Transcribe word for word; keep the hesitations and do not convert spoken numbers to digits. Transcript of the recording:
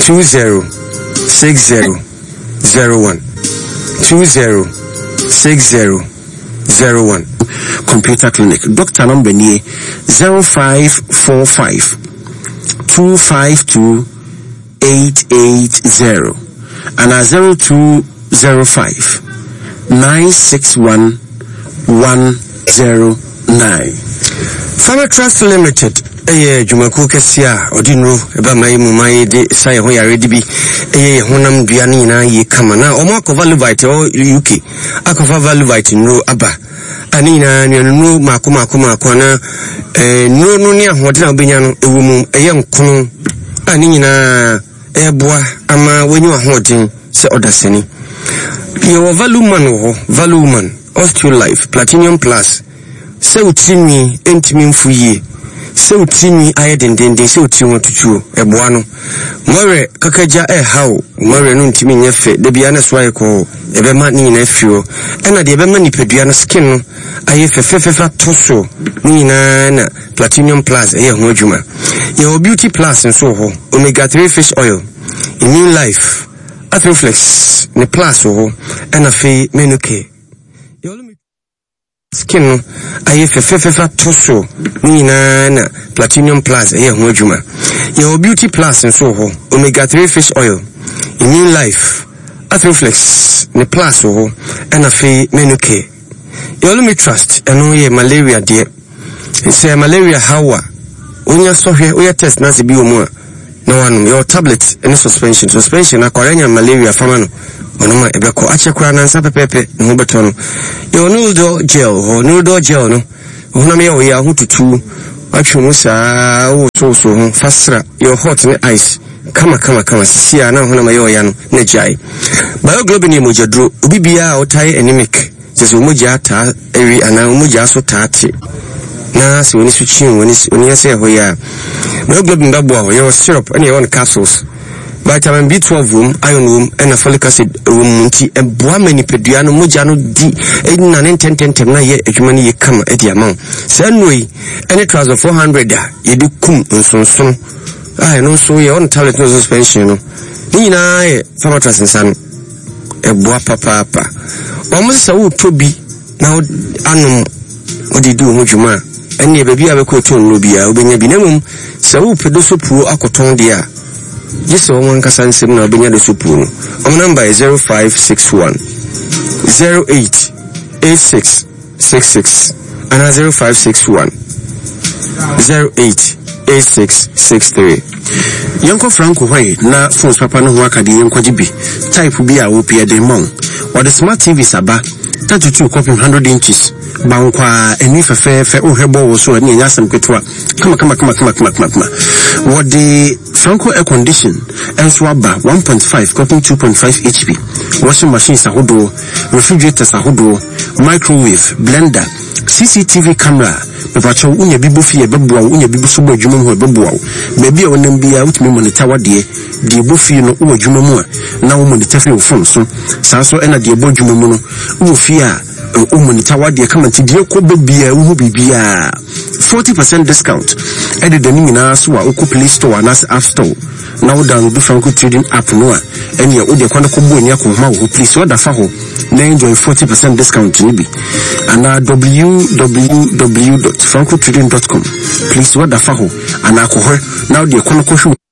two zero six zero zero one two zero six zero zero one. Computer Clinic. Doctor number ni zero five four five two five two eight eight zero and a zero two zero five nine six one one zero nine. Farmer Trust Limited. Eye Jumaku Kesia Odinro eba mai mu mai de sai ho yare dibi eye honam dua ni na ye kama na omo akova Levite o U K akova Levite no aba ani na no mako mako mako na eh no no ni ahode na obenya no ewo mu eye nkono ani nyina eboa ama wenyu ahoden se odaseni ye value man ho value man Osteolife Platinum Plus se utimi entimi mfuye se utimi ayedendende se utimi tutuo eboa no more kakaja e hawo more no ntimi nyefe de bia na so ayeko ebe ma ni na afio ena de ebe ma nipadua na skin no aye fefefefa toso ni na na Platinum Plus e ho adwuma ye Beauty Plus nso ho omega three fish oil Immune Life Athroflex ne plus ho ena fe menuke skin no aye fefefefa toso ni na na Platinum Plus e ho adwuma ye Beauty Plus nso ho omega three fish oil Immune Life Athroflex ne plus ho ena fe menuke you me trust eno ye malaria de say malaria hawa onya sohwe oya test na se bi omu a na wanu your tablet any suspension suspension akoranya malaria fama no onoma ebeko achekura na nsa pepepe no beto no your noodle gel ho noodle gel no hona me ya ho tutu atwemu saa wo so so ho fasra your hot ne ice kama kama kama sia na hona me ya no na jai bioglobin ni mojadro obi bia otai anemic jesu moja ta eri ana moja so taati na se woni su chin woni woni ase ho ya bioglobin babo ho your syrup and your capsules vitamin B twelve room iron room and folic acid room nti eboa manipedua no moja no di na ten ten ten na ye adwuma ni ye kama edi amount say noi any trouser four hundred a ye di kum nsonson ah no so ye on tablet no suspension no ni na ye farmer trust nsan eboa papa papa omo se wo tobi na anum odi du ho dwuma ene baby abeko ton no bia obenya bi namum se wo pedo so puo akoton dia just one kasa nsem na obenya de so puo no omo number is zero five six one zero eight eight six six six and zero five six one zero eight eight six six three. Yanko Franco Hoy na phones papa no ho akade yanko jibi type bi a wo pia de mon or the smart T V saba thirty-two copy one hundred inches bankwa eni fefefe ohwebo wo so ani nyasem ketwa kama kama kama kama kama kama what the Franco air condition enso aba one point five copy two point five H P washing machine sahodo refrigerator sahodo microwave blender C C T V camera bebacho unya bibo fie beboa unya bibo so badwuma ho beboa bebi a wonam bia utumi monitor wade de bo fie no wo adwuma mu a na wo monitor fie wo phone so saa so ena de bo adwuma mu no wo fie a wo monitor wade kama ti de ko bebia wo bibia forty percent discount ede de nyina so a wo Play Store na App Store na wo download Franco Trading app no a ene wo de kwanda ko bo nya ko ma wo please wo da fa ho na enjoy forty percent discount ni bi ana w w w dot franco trading dot com please what the faho ana ko ho now de kono ko